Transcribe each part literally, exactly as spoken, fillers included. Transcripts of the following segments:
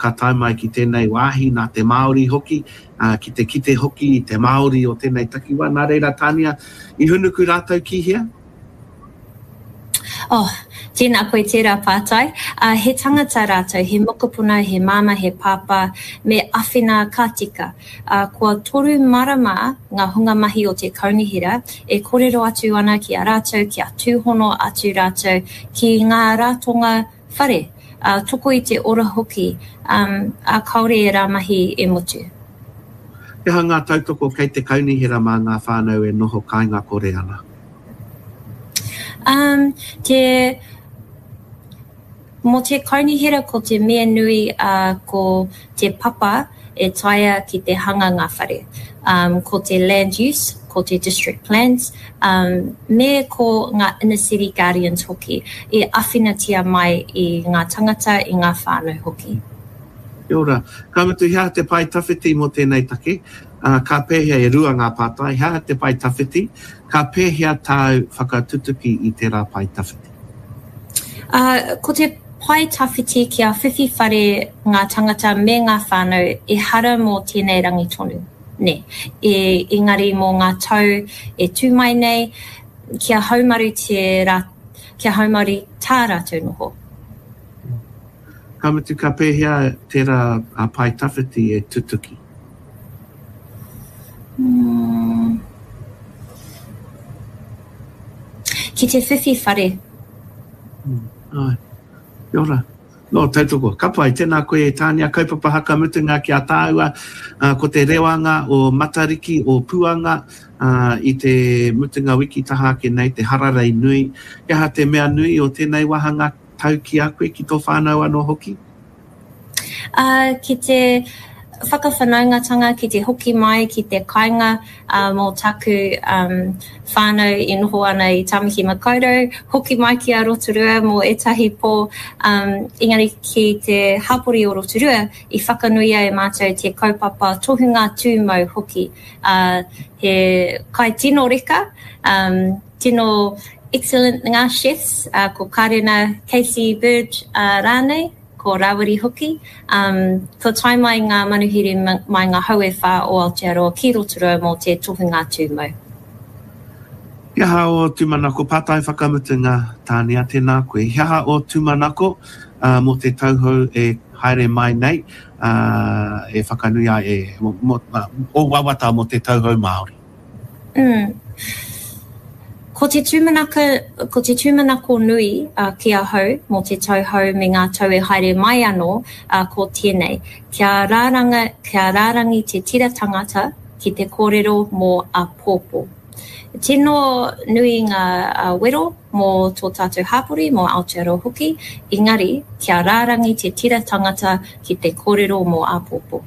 ka tai mai ki tēnei wāhi nā te Māori hoki, uh, ki te kite hoki i te Māori o tēnei takiwa. Nā reira, Tānia, I hunuku rātou ki hea? Oh, tēnā koe tērā pātai. Uh, he tangata rātou, he mokopuna, he mama, he papa, me awhina kātika. Uh, kua toru marama ngā hunga mahi o te kaunihira, e kōrero atu ana ki a rātou, ki a tūhono atu rātou, ki ngā rātonga whare, uh, toko I te ora hoki, um, a kaore e rā mahi e motu. Te hanga tautoko kei te kaunihira mā ngā whānau e noho kāinga kore ana? Um, te, mo te kaunihira ko te mea nui uh, ko te papa e taia ki te hanga ngā whare. Um, ko te land use, ko te district plans, um, me ko ngā inner city guardians hoki, e awhinatia mai I ngā tangata I ngā whānau hoki. Kia ora. Ka mutu hea te pai tawhiti mo tēnei take. Uh, ka pēhea e rua ngā pātai, hea te pai tawhiti, ka pēhea tāu whakatutuki I tērā pai tawhiti. Uh, ko te pai tawhiti kia whiwhi whare ngā tangata me ngā whānau e hara mō tēnei rangi tonu. Ne, e engari mō ngā tau e tūmai nei, kia haumaru te rā, kia haumaru tā rātou noho. Ka mutu ka pēhea tērā uh, pai tawhiti e tutuki. Hmm. Ki te whiwhi whare. Mm. Ai, kia ora. No, tautoko, ka pai, tēnā koe e Tānia, kaupapa haka mutunga ki a tāua, uh, ko te rewanga o Matariki, o Puanga, uh, I te mutunga wiki taha ke nei, te hararei nui. Kia ha te mea nui o tēnei wahanga tau ki a koe ki tō whānau anō hoki? Uh, ki te whakawhanaungatanga ki te hoki mai ki te kāinga uh, mō taku um, whānau I noho ana I Tāmaki Makaurau, hoki mai ki a Rotorua mō etahi pō, um, engari ki te hapori o Rotorua I whakanuia e mātou te kaupapa tohunga tūmau hoki. Uh, he kai tino reka, um, tino excellent ngā chefs, uh, ko Karena Casey Bird uh, rānei, ko Rawiri hoki, um, ko tai mai ngā manuhiri mai ngā hauewha o Aotearoa ki Rotorua mō te tohunga tūmau. Kia ha o tūmanako pātai whakamutunga Tānia tēnā koe. Kia ha o tūmanako uh, mō te tauhou e haere mai nei, uh, e whakanuia e mo, mo, uh, o wawata mō te tauhou Māori. Mm. Ko te tūmanaka, ko te tūmanako nui uh, ki a hau, mō te tauhou me ngā tau e haere mai anō, uh, ko tēnei. Kia rāranga, kia rārangi te tira tangata ki te kōrero mō a pōpō. Tēnō nui ngā uh, wero mō tō tātou hapori, mō Aotearoa hoki, engari kia rārangi te tira tangata ki te kōrero mō a pōpō.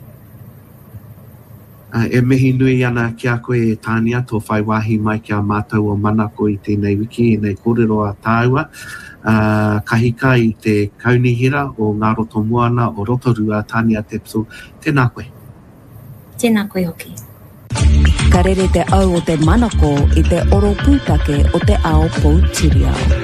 Uh, e mihi nui ana ki a koe e Tānia tō whai wāhi mai ki a mātou o manako I tēnei wiki, I nei kōrero a tāua, uh, kahika I te kaunihira o ngā roto moana o Rotorua, Tānia te pso. Tēnā koe. Tēnā koe hoki. Ka rere te au o te manako I te oro pūtake o te ao Poutireo.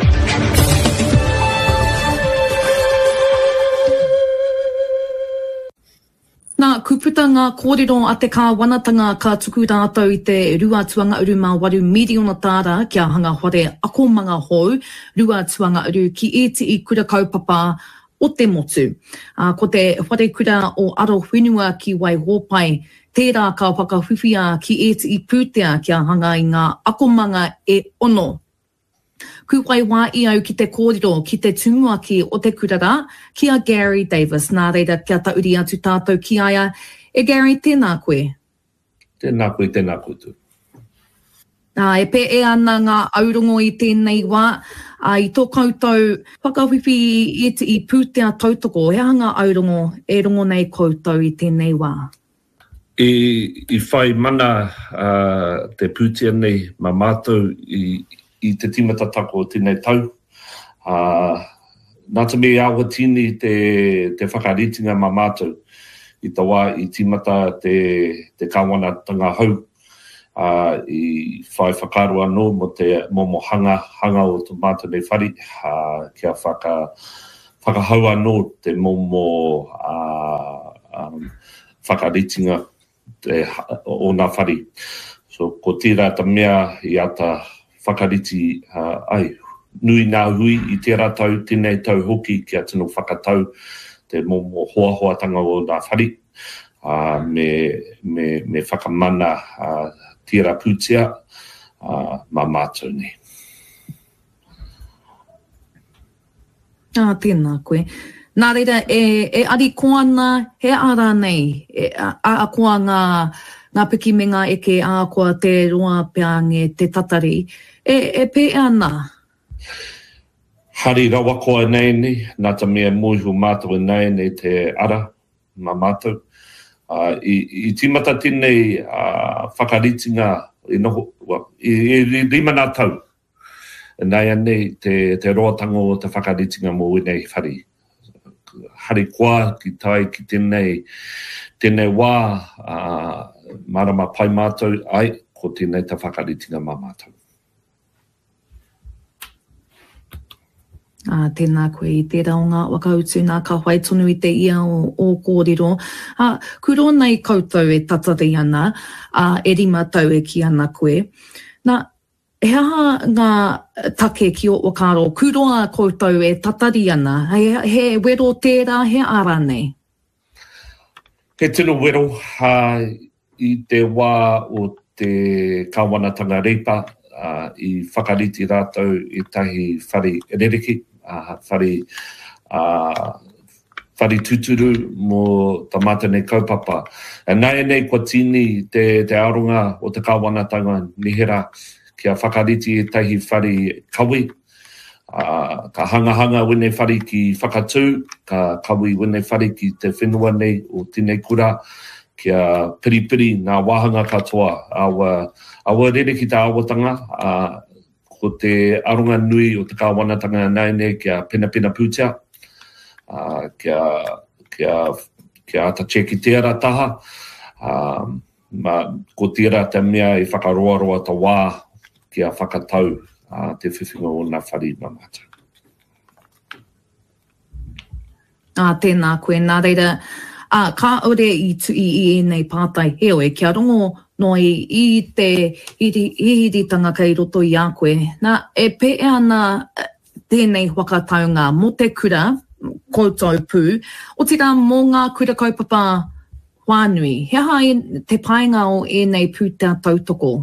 Nā kuputa ngā kōrero a te kāwanatanga ka tuku rātou I te rua tuanga uru mā waru miliona tāra kia hanga hore ako manga hou, rua tuanga uru ki eti I kura kaupapa o te motu. Uh, ko te whare kura o aro whenua ki wai hōpai, tērā ka whakawhiwhia ki eti I pūtea kia hanga I ngā akomanga e ono. Kuwai wā I au ki te kōrero, ki te tumuaki o te kurara, ki a Gary Davis, nā reira kia tauri atu tātou ki aia. E Gary, tēnā koe? Tēnā koe, tēnā koutou. Nā, e pe e ana ngā aurongo I tēnei wā, a, I tō koutou whakawhiwhi I te I pūtea tautoko, he hanga aurongo e rongo nei koutou I tēnei wā? I, I whai mana uh, te pūtea nei ma mātou I I te timata tako o tēnei tau. Uh, nā te mea awa tini te, te whakaritinga ma mātou I tawa I timata te, te kāwanatanga hau. Uh, I whai whakaru anō mo te momo hanga, hanga o tō mātou nei whari. Uh, kia whaka, whakahau anō te momo uh, whakaritinga te, o nā whari. So, ko tira ta mea i ata whakariti uh, ai, nui nā hui i tērā tau, tēnei tau hoki ki a tino whakatau, te mō mō hoa hoa tanga o nā whari, uh, me, me, me whakamana uh, tira pūtia, uh, mā mātou nei. Ah, tēnā koe. Nā reira, e, e ari koana, he ara nei, e, a, a koa ngā, ngā pikimenga e ke a koa te roa peange te tatari. E, e pe ana? Hari rawa koa nei ni, nā ta mea muihu mātou nei nei te ara, mā mātou. Uh, i, I timata tinei uh, whakaritinga, i, noho, well, i, i rima nā tau. Nai anei te, te roatango o te whakaritinga mō nei whari. Hari koa ki tai ki tēnei, tēnei wā, uh, marama pai mātou, ai, ko tēnei te whakaritinga mā mātou. Ah, tēnā koe i tērā o ngā wakautu nā ka whai tonu i te ia o, o kōrero. Ah, kuro nei koutou e tatari ana, ah, e rima tau e ki ana koe. Nā, he aha ngā take ki o Okaro, kuroa koutou e tatari ana, he, he wero tērā, he ara nei? He tino wero ha, i te wā o te kāwanatanga reipa, uh, i whakariti rātou i tahi whari rereki, uh, whari, uh, whari tuturu mō ta mātane kaupapa. E nai nei kua tini te, te aronga o te kāwanatanga nihera, kia whakariti e tahi whari kawi, uh, ka hanga hanga wene whari ki whakatū, ka kawi wene whari ki te whenua nei o tēnei kura, kia piripiri nā wāhanga katoa, awa, awa rere ki tā awatanga, uh, ko te aronga nui o te kāwanatanga nei nei kia pena pena pūtia, uh, kia, kia, kia ata cheki tērā taha, uh, ma, ko tērā te mea i whakaroaroa ta wā, kia whakatau uh, te whiwhinga o nā whari mā mātou. Ah, tēnā koe, nā reira, ah, ka ore i tu i i nei pātai heoe, kia rongo noi i te ihiritanga kei roto i a koe. Nā, e pe ana tēnei whakataunga mo te kura, koutou pū, o tira mō ngā kura kaupapa wānui. He hai te painga o e nei pū te tautoko?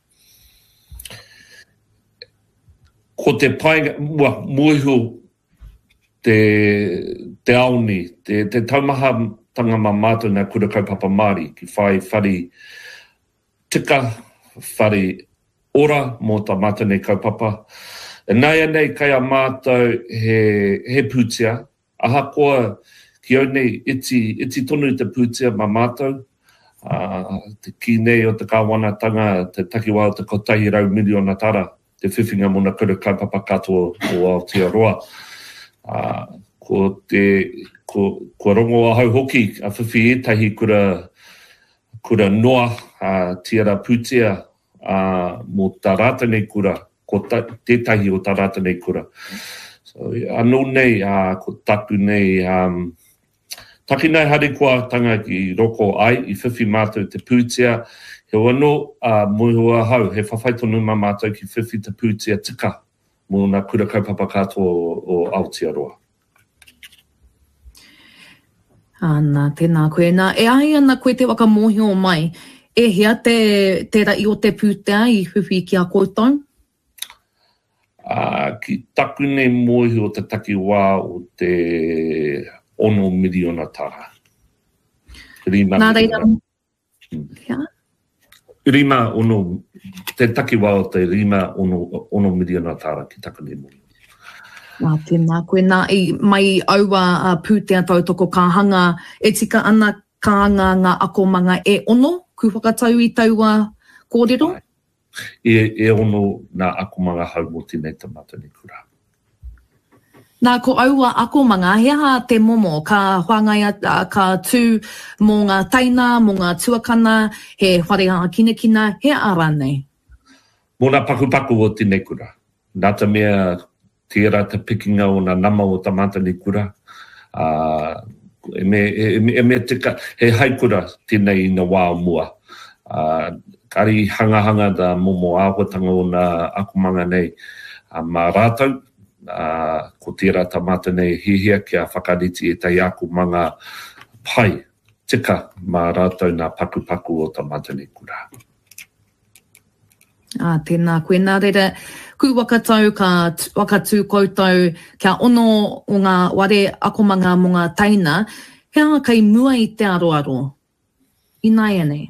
Ko te painga, mua, muihu te, te auni, te, te taumaha tanga mā mātou nā kura kaupapa Māori, ki whai whari tika, whari ora mō ta mātou nei kaupapa. E nai anei kai a mātou he, he pūtia, aha koa ki au nei iti, iti tonu te pūtia mā mātou, uh, te ki nei o te kāwanatanga, te takiwā o te kotahi rau miliona tara, te whiwhinga mona kura kaupapa katoa o Aotearoa. Uh, ko te, ko, ko rongo a hau hoki, a whiwhi etahi kura, kura noa, uh, tiara pūtia, uh, mō tā rata nei kura, ko ta, tētahi o tā rata nei kura. So, anō nei, uh, ko taku nei, um, taki nei hari kua tanga ki roko ai, i whiwhi mātou te pūtia, he wano uh, muhua hau, he whawhaitonu mā mātou ki whiwhi te pūtia tika mō nā kura kaupapa katoa o, o Aotearoa. Ana, tēnā koe. Nā, e ai ana koe te wakamohio mai, e hea te, te rai o te pūtea i whiwhi ki a koutou? Uh, ki taku nei mohi o te takiwā o te ono miliona tara. Rima Nā reira. Hea? Rima ono, te takiwā o te rima ono, ono miliona tara ki taku nei mohi. Nā, tēnā koe. Nā, i, mai aua uh, pūtea tautoko ka hanga, e tika ana ka hanga ngā akomanga e ono, ku whakatau i taua kōrero? E, e ono nā akomanga hau mo tēnei tamata ni kura. Nā ko aua akomanga, he aha te momo, ka whangai, uh, ka tū mō ngā taina, mō ngā tuakana, he whareha kina kina, he ara nei? Mō nā paku paku o tēnei kura. Nā ta mea tērā te pikinga o nā nama o tamata ni kura. Uh, e me, e me, e me tika, he haikura tēnei ina wā mua. Uh, kari hanga hanga da momo āhuatanga o nā akumanga nei uh, mā rātau, uh, ko tērā tamata nei hihia kia whakariti e tai akumanga pai, tika mā rātau nā paku paku o tamata nei kura. Ah, tēnā koe nā reira, ku wakatau ka wakatū koutou kia ono o ngā ware akomanga mo ngā taina, hea kai mua i te aroaro? Inai anei?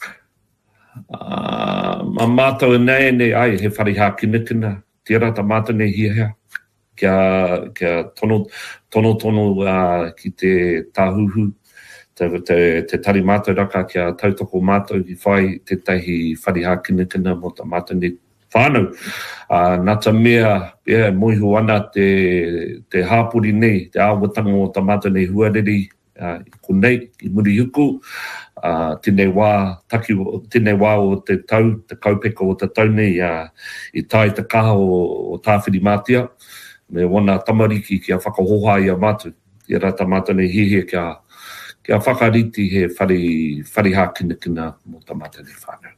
Uh, ma mātou nei nei ai, he whariha kinakina, tērā ta mātou nei hia kia, kia tono, tono tono uh, ki te tāhuhu, te, te, te tari mātou raka kia tautoko mātou i whai te tahi whariha kinakina mo ta mātou nei whānau. Uh, nā ta mea, yeah, moihu ana te, te hāpuri nei, te āwatanga o ta mātou nei huareri, uh, i konei, i muri huku, uh, tēnei wā, taki, tēnei wā o te tau, te kaupeka o te tau nei, uh, i tai te kaha o, o tāwhiri mātia, me wana tamariki kia whakahoha i a mātou, i rā ta mātou nei hihe kia, kia whakariti he whari, whariha kinakina mo ta mātou nei whānau.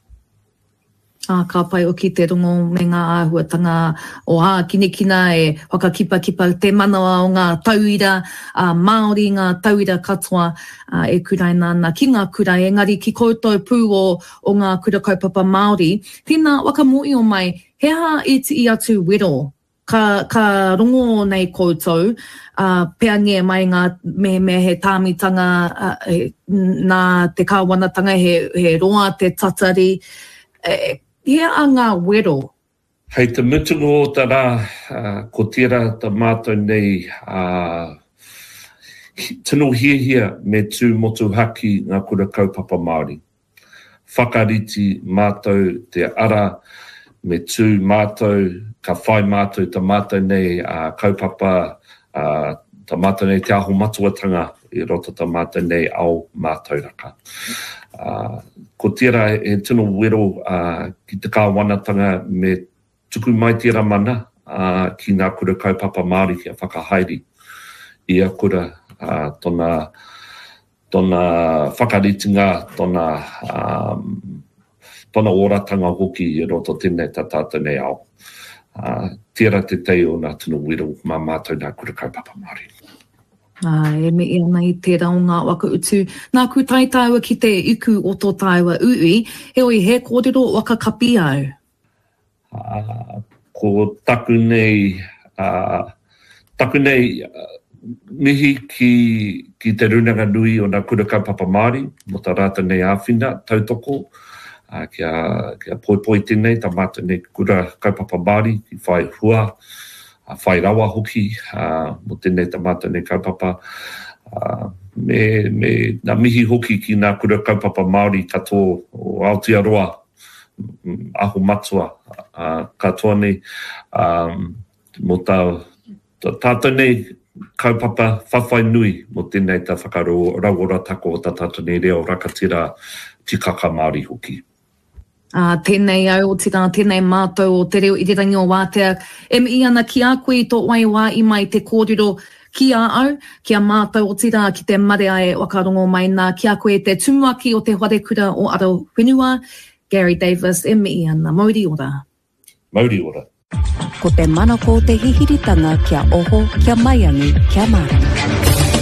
Ah, ka pai o ki te rongo me ngā āhuatanga o ā kinekina e whakakipa kipa te manawa o ngā tauira, uh, Māori ngā tauira katoa uh, e kurai nāna ki ngā kurai, engari ki koutou pū o, o ngā kura kaupapa Māori. Tēnā wakamoi o mai, hea e ti i atu wero, ka, ka rongo nei koutou, uh, pea nge mai ngā me, me he tāmitanga, uh, he, nā te kāwanatanga, he, he roa te tatari, e, hea a ngā wero? Hei te mutungu o tā rā, uh, ko tērā ta mātou nei, uh, tino hiehia me tū motu haki ngā kura kaupapa Māori. Whakariti mātou te ara, me tū mātou, ka whai mātou ta mātou nei uh, kaupapa, uh, ta mātou nei te aho matuatanga i roto ta mātou nei au mātou raka. Uh, ko tērā e tino wero uh, ki te kāwanatanga me tuku mai tērā mana uh, ki ngā kura kaupapa Māori kia whakahairi i a kura uh, tona, tona whakaritinga, tona, um, tona oratanga hoki i roto tēnei ta tātou nei au. Uh, tērā te teo nā tino wero mā mātou ngā kura kaupapa Māori. Ah, e me ia nei tērā o ngā waka utu. Nā ku taitaua ki te iku o tō tāua ui, he oi he kōrero waka kapi au? Uh, ko taku nei, uh, taku nei uh, mihi ki, ki te runanga nui o ngā kura kaupapa Māori, mo tā rāta nei āwhina, tautoko, uh, kia, kia poi poi tēnei, tā mātou nei kura kaupapa Māori, ki whai hua, a whai rawa hoki, uh, mo tēnei ta mātou nei kaupapa. Uh, me, me nā mihi hoki ki nā kura kaupapa Māori katoa o Aotearoa, aho matua, uh, katoa nei, um, mo tā, tā tātou nei kaupapa whawhai nui, mo tēnei ta whakaro rauora tako o tā tātou nei reo rakatira tikaka Māori hoki. Uh, tēnei au o tika, tēnei mātou o te reo i te rangi o wātea. E mi ana ki a koe i tō wai wā i mai te kōrero ki a au, ki a mātou o tira ki te marea e wakarongo mai nā ki a koe te tumuaki o te whare kura o aro whenua. Gary Davis, e mi ana, mauri ora. Mauri ora. Ko te manako te hihiritanga kia oho, kia maiangi, kia marama.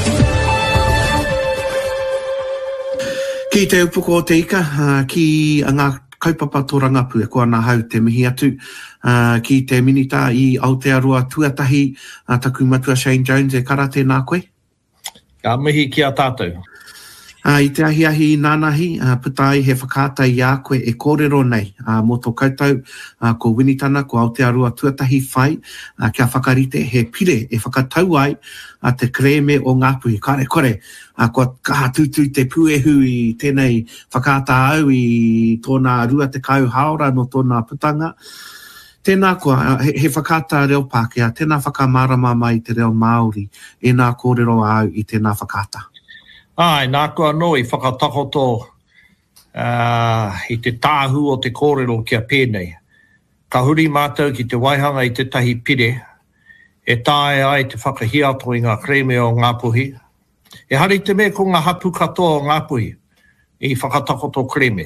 Ki te upuko o te ika, uh, ki a ngā kaupapa tō rangapu e koa nā hau te mihi atu uh, ki te minita i Aotearoa tuatahi uh, taku matua Shane Jones e karate nā koe? Ka mihi ki a tātou. Uh, I te ahi ahi i nānahi, uh, putai he whakātai i a koe e kōrero nei uh, mō tō koutou, uh, ko Winitana, ko Aotearoa tuatahi whai, uh, kia whakarite he pire e whakatau ai uh, te kreme o Ngāpuhi. Kare kore, uh, ko kaha tūtū te puehu i tēnei whakāta au i tōna rua te kau haora no tōna putanga. Tēnā koa, he, he whakāta reo Pākehā, tēnā whakamārama mai te reo Māori, e nā kōrero au i tēnā whakāta. Ai, nā kua no i whakatakoto uh, i te tāhu o te kōrero kia pēnei. Ka huri mātou ki te waihanga i te tahi pire, e tāe ai te whakahiato i ngā kreme o Ngāpuhi, E hari te me ko ngā hapu katoa ngā puhi i whakatakoto kreme.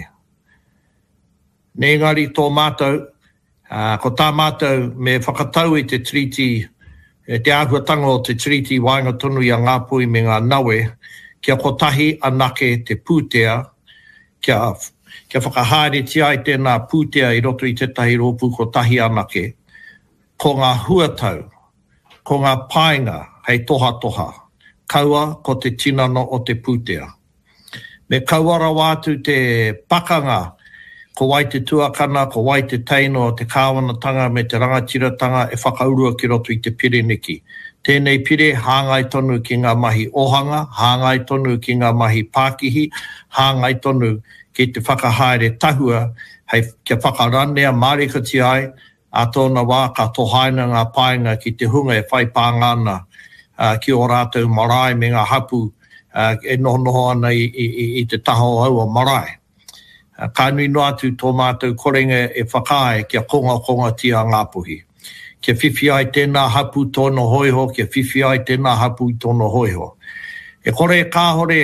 Ne ngari tō mātou, uh, ko tā mātou me whakatau i te treaty, e te āhuatanga o te treaty Wainga Tonu i a ngā puhi me ngā nawe, kia kotahi anake te pūtea, kia, kia whakahaere tia i tēnā pūtea i roto i tētahi rōpū kotahi anake, ko ngā huatau, ko ngā painga hei toha toha, kaua ko te tinano o te pūtea. Me kauara wātu te pakanga, ko wai te tuakana, ko wai te teino o te kāwanatanga me te rangatiratanga e whakaurua ki roto i te pireniki. Tēnei pire, hāngai tonu ki ngā mahi ohanga, hāngai tonu ki ngā mahi pākihi, hāngai tonu ki te whakahaere tahua, hei kia whakaranea mārikati ai, a tōna wā ka tohaina ngā painga ki te hunga e whai pāngana uh, ki o rātou marae me ngā hapu uh, e noho noho ana i, i, i te taho au o marae. Uh, ka nui no atu tō mātou korenga e whakae kia konga konga tia ngā puhi. Kia whiwhi ai tēnā hapu tōna hoiho, kia whiwhi ai tēnā hapu tōna hoiho. E kore e kāhore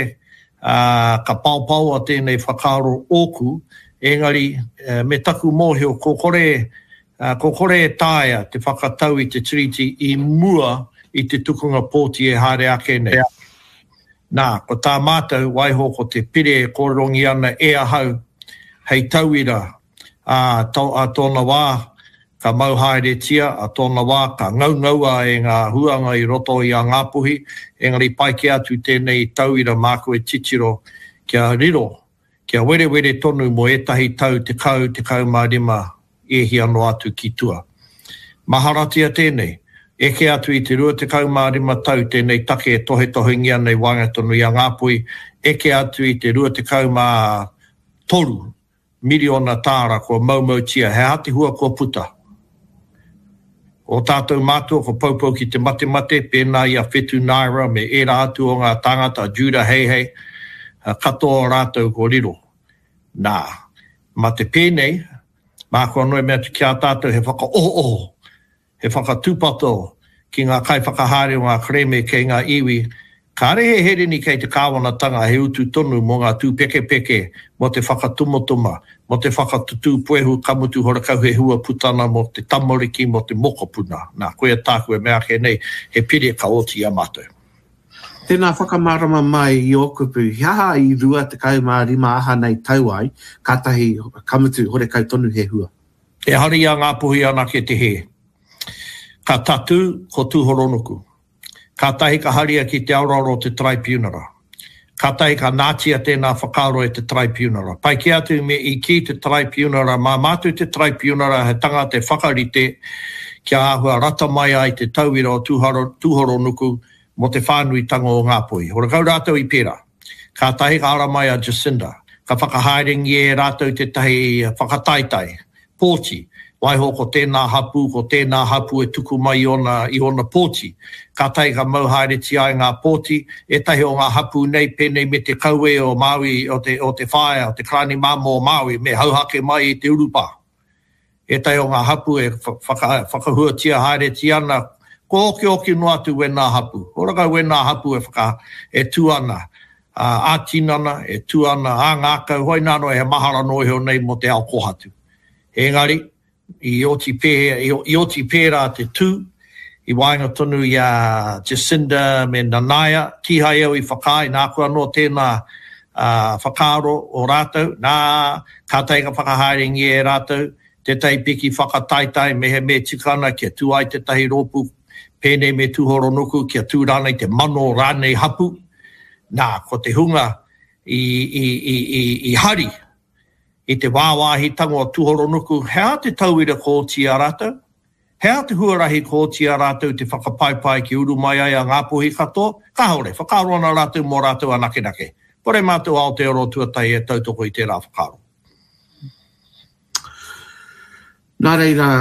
uh, ka paupau a tēnei whakaaro ōku, engari uh, me taku mōhio ko kore Uh, ko kore e tāia te whakatau i te treaty i mua i te tukunga pōti e haere ake nei. Yeah. Nā, ko tā mātou waiho ko te pire e kōrongi ana e ahau hei tauira a, tau, a tōna wā ka mauhaere tia, a tōna wā ka ngau-ngaua e ngā huanga i roto i a ngāpuhi, engari pai ki atu tēnei tauira māko e titiro kia riro, kia were were tonu mo etahi tau te kau, te kau mārima e hi anō atu ki tua. Maharatia tēnei, eke atu i te rua te kaumārima tau tēnei take e tohe tohingia nei Wainga Tonu i a Ngāpuhi, eke atu i te rua te kaumā toru, miliona tāra ko maumau tia, he hati hua ko puta. O tātou mātua ko paupau ki te mate mate, pēnā i a whetu naira me e rā atu o ngā tangata Judah hei hei, katoa rātou ko riro. Nā, ma te pēnei, mā kua noe mea tu kia tātou he whaka oh oh, he whaka tūpato ki ngā kai whakahaere o ngā kreme kei ngā iwi. Ka rehe here ni kei te kāwanatanga he utu tonu mo ngā tū peke peke, mo te whakatumotuma, mo te whakatutu puehu kamutu horakau he hua putana, mo te tamoriki, mo te mokopuna. Nā, koe tāku e mea ke nei, he pire ka oti a mātou. Tēnā whakamārama mai i okupu, hiaha i rua te kaumārima aha nei tau ai, kātahi kamutu horekau tonu he hua. E hari a ngā puhi ana ke te he. Ka tatu ko tūhoronuku. Ka tahi ka haria ki te auraro te tribunara. Ka tahi ka nātia tēnā whakaaro e te tribunara. Pai ki atu me i ki te tribunara, mā mātu te tribunara he tanga te whakarite kia āhua rata mai ai te tauira o tūhoronuku mo te whānui tango o Ngāpuhi. Hora kau rātou i pērā. Ka tahi ka ara mai a Jacinda. Ka whakahaerengi e rātou te tahi whakataitai. Pōti. Waiho ko tēnā hapu, ko tēnā hapu e tuku mai i ona, i ona pōti. Ka tahi ka mauhaere ti ai ngā pōti. E tahi o ngā hapu nei pēnei me te kaue o Maui, o te, o te whaia, o te krani mamo o Maui, me hauhake mai i te urupa. E tahi o ngā hapu e whaka, whakahua tia haere ti ana ko oki oki no atu we nā hapu. Horaka we nā hapu e whaka e tuana, uh, a tinana, e tuana, a ngākau, hoi nāno e he mahara no heo nei mo te ao kohatu. Engari, i oti pēra, i oti pēra te tū, i Wainga Tonu i a Jacinda me Nanaia, ki hai au i whakai, nā kua no tēnā uh, whakaaro o rātou, nā kātai ka whakahaerengi e rātou, te tai piki whakataitai me he me tikana kia tu ai te tahi rōpu, pēnei me tūhoronuku kia tūrana i te mano rānei hapu. Nā, ko te hunga i, i, i, i, i hari, i te wāwāhi tango o tūhoronuku, hea te tauira ko ti a rātou? Hea te huarahi ko ti a rātou te whakapaipai ki uru mai ai a Ngāpuhi katoa? Ka haure, whakaroana rātou mō rātou anake nake. Pore mātou Aotearoa tuatai e tautoko i tērā whakaro. Nā reira,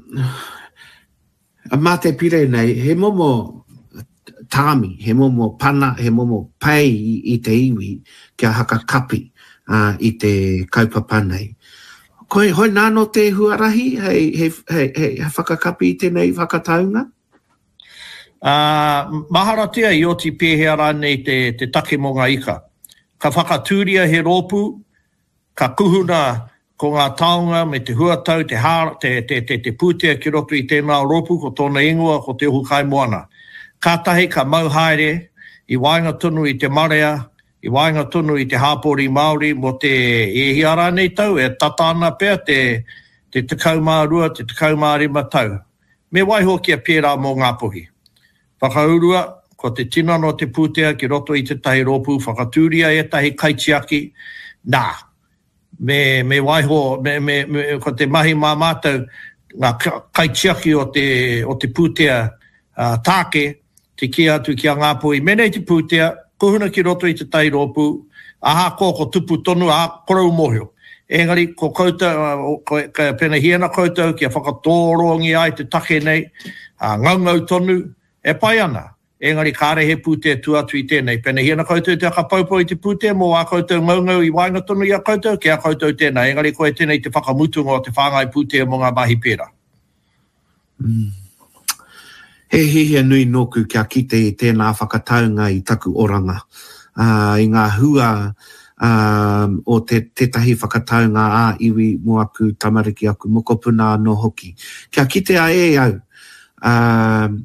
a mā te pire nei, he momo tāmi, he momo pana, he momo pai i, i te iwi kia haka kapi uh, i te kaupapa nei. Koe, hoi nāno te huarahi, hei, hei, hei, hei whakakapi i tēnei whakataunga? Uh, maharatia i o ti pēhea rānei te, te take mo ngā ika. Ka whakatūria he rōpū, ka kuhuna ko ngā taonga me te huatau, te, hara, te, te, te, te pūtea ki roto i tēnā rōpū, ko tōna ingoa, ko te hukai moana. Kātahi ka mauhaere, i wainga tonu i te marea, i wainga tonu i te hāpori Māori, mo te e hiara nei tau, e tatana pēr te, te tekau mā rua, te tekau mā rima tau. Me waiho kia pērā mō ngā puhi. Whakaurua, ko te tina no te pūtea ki roto i te tahi rōpū, whakatūria e tahi kaitiaki, nā, me, me waiho, me, me, me, ko te mahi mā mātou, ngā kaitiaki o te, o te pūtea uh, tāke, te kia atu ki a ngā pui. Menei te pūtea, kuhuna ki roto i te tahi rōpū, aha ko ko tupu tonu, aha korau mohio. Engari, ko koutou, ko, ko pena hiena koutou, kia whakatōrongi ai te take nei, uh, ngaungau tonu, e pai ana. Engari, kāre he pūtea tu atu i tēnei. Pena hiena koutou te akapaupau i te pūtea, mō a koutou ngaungau i wainga tonu i a koutou, kia koutou tēnei. Engari, koe tēnei te whakamutunga o te whāngai pūtea mō ngā mahi pēra. Mm. He hihia nui nōku kia kite i tēnā whakataunga i taku oranga. Uh, I ngā hua um, o te tetahi whakataunga a iwi mo aku tamariki aku mokopuna no hoki. Kia kite a e au. Um,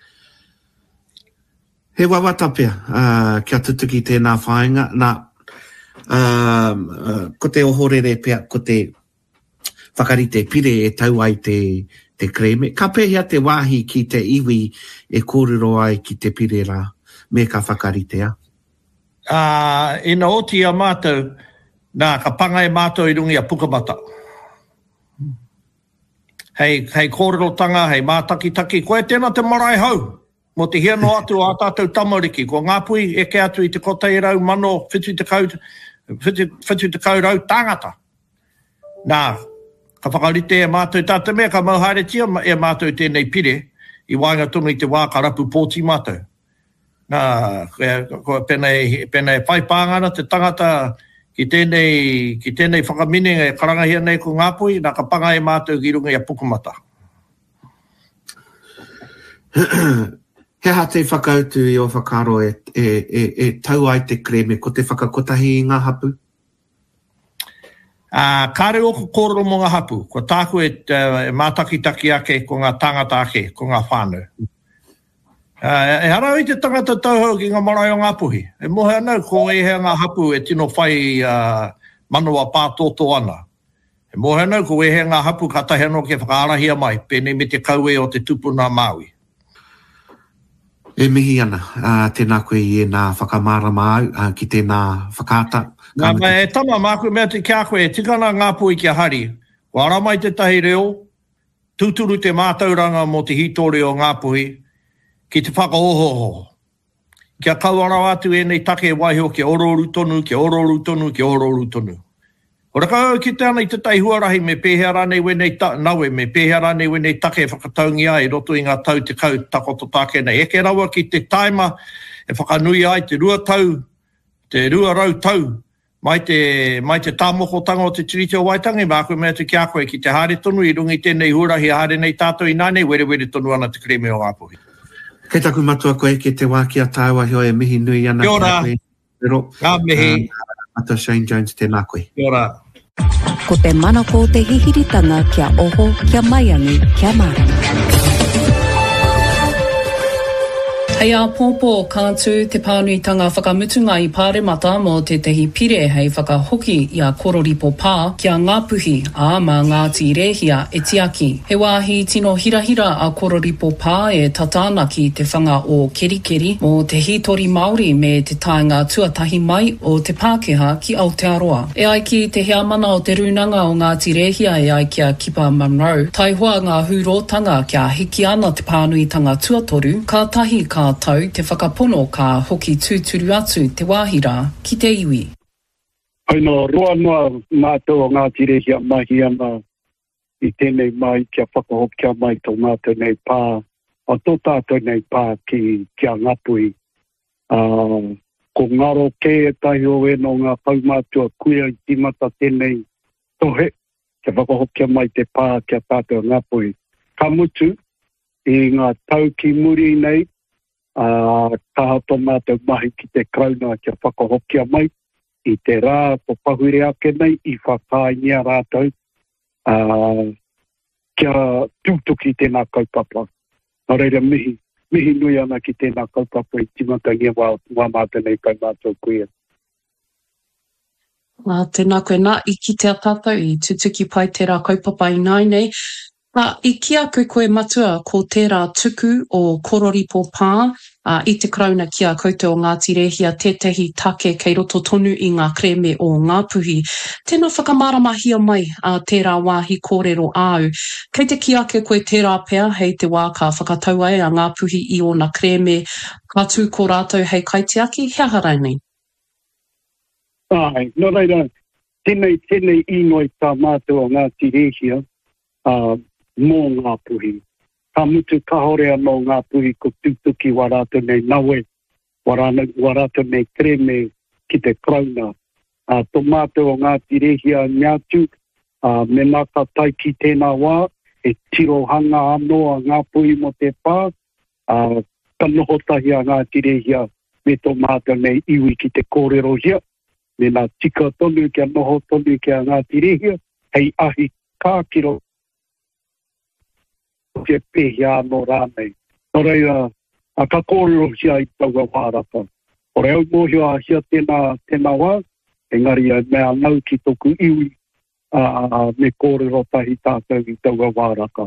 he wawata pia, uh, kia tutuki tēnā whainga. Nā, um, uh, ko te ohorere pia, ko te whakarite pire e tau ai te te kreme. Ka pēhea te wāhi ki te iwi e kōrero ai ki te pire rā, me ka whakaritea? Uh, ina oti a mātou, nā, ka panga e mātou i rungi a pukamata. Hei, hei kōrerotanga, hei mātaki-taki, koe tēnā te marae hau, mo te hiano atu a tātou tamariki, ko ngā pui e ke atu i te kotei rau mano, whitu te kau, whitu, whitu te kau rau tāngata. Nā, ka whakarite e mātou tātou mea, ka mauhaere tia e mātou tēnei pire, i wainga tonu i te wā ka rapu pōti mātou. Nā, ko penei, penei whaipāngana te tangata ki tēnei, ki tēnei whakaminenga e karangahia nei ko ngāpui, nā ka panga e mātou ki runga i a pukumata. He ha te whakautu i o whakaro e, e, e, e tau ai te kreme, ko te whakakotahi i ngā hapu? Uh, kāre o ko kōrero mo ngā hapu, ko tāku e, uh, e mātaki-taki ake, ko ngā tangata ake, ko ngā whānau. Uh, e harau i te tangata tauhau ki ngā marae o ngā puhi. E mohe anau, ko e hea ngā hapu e tino whai uh, manawa pātoto ana. E mohe anau, ko e hea ngā hapu ka tahi anō ke whakaarahia mai, pēnei me te kaue o te tupuna Māui. E mihi ana, uh, tēnā koe i e nā whakamārama au, uh, ki tēnā whakāta. Nā, e tama māku mea te kia koe, tikana ngā pui kia hari. Ko aramai te tahi reo, tūturu te mātauranga mo te hitori o ngā pui, ki te whakaohoho. Kia kauara atu e nei take waiho ke ororu tonu, ke ororu tonu, ke ororu tonu. Ora kau ki te ana i te tai huarahi me pēhea rānei wenei ta, naue, me pēhea rānei wenei take whakataungi ai, roto i ngā tau te kau takoto tāke nei. Eke rawa ki te taima e whakanui ai te rua tau, te rua rau tau, mai te, mai te tāmoko tanga o te tiriti o Waitangi, māku mea te kia koe ki te haere tonu, i rungi tēnei huarahi haere nei tātou i nānei, were were tonu ana te kreme o ngāpuhi. Kei taku matua koe ki te wā kia tāua hio e mihi nui ana. Kia ora. Pero, Ngā mihi. Ata Shane Jones tēnā koe. Kia ora. Ko te manako te hihiritanga kia oho, kia maiangi, kia marama. Hei a pōpō kātu te pānuitanga whakamutunga i pāremata mō te tehi pire hei whakahoki i a kororipo pā kia Ngāpuhi a mā Ngāti Rehia e tiaki. He wāhi tino hirahira a kororipo pā e tatānaki te whanga o kerikeri mō te hitori Māori me te taenga tuatahi mai o te Pākehā ki Aotearoa. E ai ki te hea mana o te runanga o Ngāti Rehia e ai kia Kipa Monroe. Tai hoa ngā hūrotanga kia hiki ana te pānuitanga tuatoru, ka tahi ka tau te whakapono ka hoki tūturu atu te wāhira ki te iwi. Aino roa noa mātou o Ngāti Rehia mahi ana i tēnei mai kia whakahokia mai tō mātou nei pā, o tō tātou nei pā ki kia Ngāpui. Uh, ko ngaro ke e tahi o e no ngā paumātua kuia i timata tēnei tohe, kia whakahokia mai te pā kia tātou Ngāpui. Ka mutu i ngā tau ki muri nei, Uh, ka tō mātou mahi ki te krauna kia whakahokia mai, i te rā ko pahure ake nei, i whakāingia rātou, uh, kia tūtuki tēnā kaupapa. Nā reira mihi, mihi nui ana ki tēnā kaupapa i timatangia wā, wā mātou nei kai mātou kuia. Uh, tēnā koe nā, i ki te tātou i tutuki pai tērā kaupapa i nai nei. Uh, I kia koe koe matua ko tērā tuku o Kororipo Pā, uh, i te krauna kia koutou o Ngāti Rehia, tētahi take kei roto tonu i ngā kreme o Ngāpuhi. Tēnā whakamārama hia mai uh, tērā wāhi kōrero au. Kei te kia ake koe tērā pea hei te wā ka whakatau ai a Ngāpuhi i ona kreme katu ko rātou hei kaitiaki, hea harai nei. Ai, no reira, tēnei, tēnei inoi tā mātua o Ngāti Rehia, uh, mō Ngāpuhi. Ka mutu kahorea no Ngāpuhi ko tūtuki warātou nei nawe, warātou nei kreme ki te krauna. Uh, tō mātou o Ngāti Rehia Ngātu, uh, me nā ka tai ki tēnā wā, e tirohanga anō a Ngāpuhi mo te pā, uh, ka noho tahi a Ngāti Rehia me tō mātou nei iwi ki te kōrero hia, me nā tika tonu kia noho tonu kia Ngāti Rehia, hei ahi kākiro ke pehia no rānei. Nō reira, a ka kōrero hia i taua wāraka. O reo mōhio a hia tēnā, tēnā wā, engari a mea nau ki toku iwi, a me kōrero tahi tātou i taua wāraka.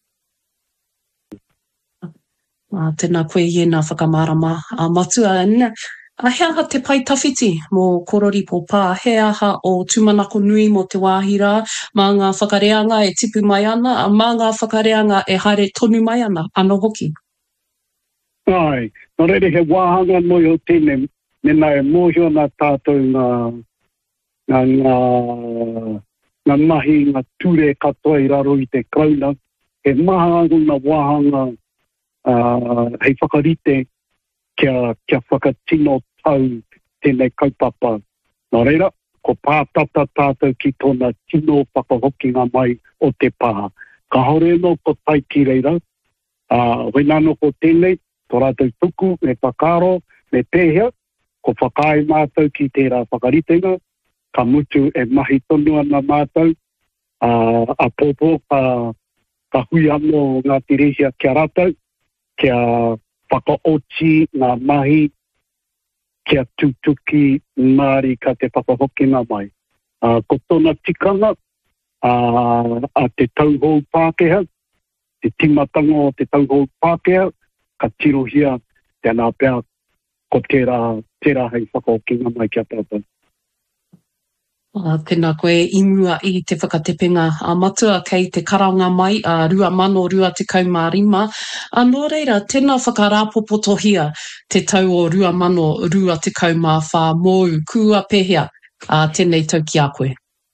Uh, tēnā koe iena whakamārama a matua. Nā, a he aha te pai tawhiti mō Kororipo Pā, he aha o tūmanako nui mō te wāhira, mā ngā whakareanga e tipu mai ana, mā ngā whakareanga e haere tonu mai ana, anō hoki. Ai, nō reire he wāhanga noi o tēne, mena e mōhio nā tātou ngā, ngā, ngā, ngā mahi, ngā ture katoa i raro i te krauna, he maha ngā wāhanga uh, hei whakarite, kia, kia whakatino tau tēnei kaupapa. Nā reira, ko pātata tātou ki tōna tino whakahokinga mai o te pā. Ka hore no ko tai ki reira, uh, wenano ko tēnei, tō rātou tuku, me pakaro, me pēhea, ko whakai mātou ki tērā whakaritenga, ka mutu e mahi tonu ana mātou, uh, a pōpō ka, ka hui anō Ngāti Rehia kia rātou, kia whakaoti ngā mahi kia tutuki Māori ka te whakahokinga mai. Uh, ko tōna tikanga uh, a te tauhou Pākehā, te timatanga o te tauhou Pākehā, ka tirohia tēnā pēr ko tērā, tērā hei whakahokinga mai kia tātou. Uh, tēnā koe inua i te whakatepenga a matua kei te karanga mai a uh, rua mano rua te kaumārima. A nō reira, tēnā whakarāpopotohia te tau o rua mano rua te kaumā whā mōu kua pehea a uh, tēnei tau ki a koe.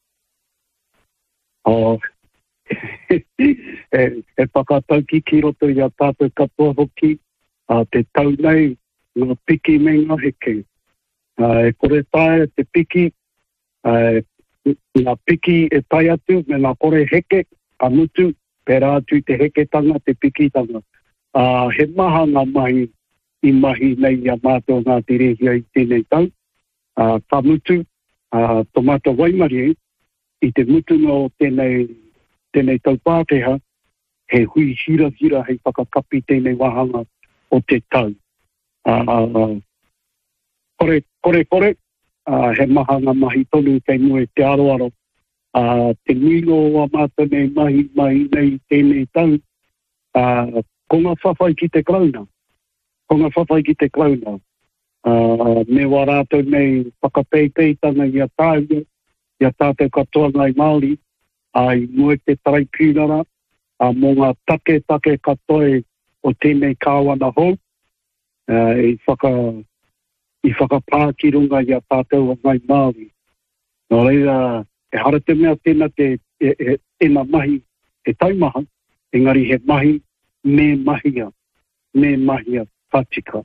Oh, e, e whakatau ki ki roto i a tātou katoa hoki, uh, te tau nei ngā piki me ngā heke. Uh, e kore tae te piki, Uh, ngā piki e tai atu, me ngā kore heke, ka mutu, pera atu te heke tanga, te piki tanga. Uh, he maha ngā mahi, i mahi nei a mātou Ngāti Rehia i tēnei tau. Uh, ka mutu, uh, tō mātou Waimari, i te mutu no tēnei, tēnei tau Pākehā, he hui hira hira hei whakakapi tēnei wahanga o te tau. Uh, kore, kore, kore, Uh, he maha ngā mahi tonu kei mue te aroaro. Uh, te milo a mātou nei mahi mahi nei tēnei tau. Uh, ko ngā whawhai ki te krauna. Ko ngā whawhai ki te krauna. Uh, me wā rātou nei whakapeiteitanga i a tāua, i a tātou katoa ngai Māori, ai mue te tarai pūnara, uh, mō ngā take take katoe o tēnei kāwana hou, uh, i whaka... i whakapā ki runga i a tātou o ngai Māori. Nō reira, e hara te mea tēnā te e, e, ena mahi, e taumaha, engari he mahi, me mahia, me mahia, patika.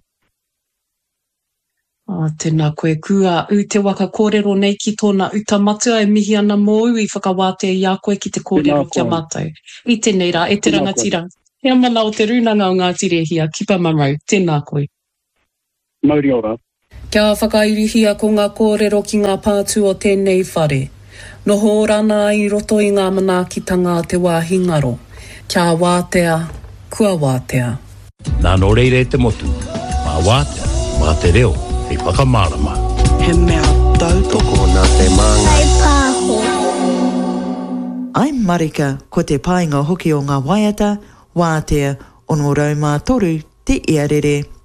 Ah, tēnā koe kua u te waka kōrero nei ki tōna uta matua e mihi ana mōu i whakawāte i a koe ki te kōrero kia mātou. I tēnei rā, e te rangatira. Hea mana o te runanga o Ngāti Rehia, kipa marau, tēnā koe. Mauri ora. Kia whakairihia ko ngā kōrero ki ngā pātū o tēnei whare. Noho rana i roto i ngā manaakitanga te wāhi ngaro. Kia wātea, kua wātea. Nā no reire te motu. Mā wātea, mā te reo, hei whakamārama. He mea tautoko nā te māngai. Hei pāho. Ai Marika, ko te painga hoki o ngā waiata, wātea, ono raumā toru, te iarere.